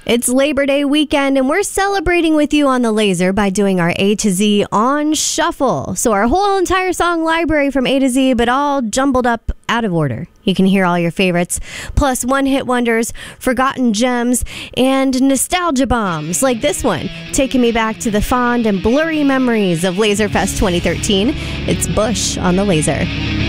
It's Labor Day weekend, and we're celebrating with you on the Laser by doing our A to Z on shuffle. So our whole entire song library from A to Z, but all jumbled up out of order. You can hear all your favorites, plus one-hit wonders, forgotten gems, and nostalgia bombs like this one, taking me back to the fond and blurry memories of Laserfest 2013. It's Bush on the Laser.